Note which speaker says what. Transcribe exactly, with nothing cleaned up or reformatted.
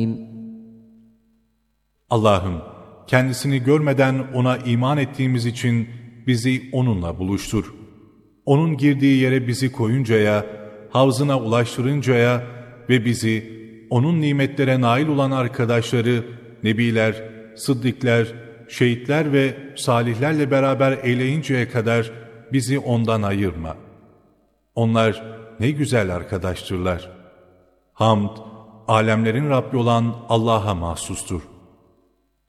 Speaker 1: Allah'ım, kendisini görmeden ona iman ettiğimiz için bizi onunla buluştur. Onun girdiği yere bizi koyuncaya, havzına ulaştırıncaya ve bizi onun nimetlere nail olan arkadaşları, nebiler, sıddıklar, şehitler ve salihlerle beraber eyleyinceye kadar bizi ondan ayırma. Onlar ne güzel arkadaştırlar. Hamd, alemlerin Rabbi olan Allah'a mahsustur.